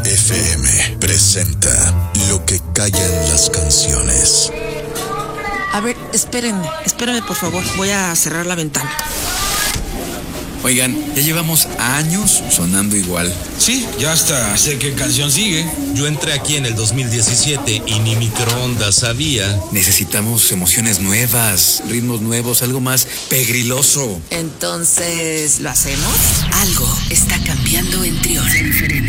FM presenta Lo que callan las canciones. A ver, espérenme por favor, voy a cerrar la ventana. Oigan, ya llevamos años sonando igual. Sí, ya hasta sé qué canción sigue. Yo entré aquí en el 2017 y ni microondas sabía. Necesitamos emociones nuevas, ritmos nuevos, algo más pegriloso. Entonces, ¿lo hacemos? Algo está cambiando en Trión.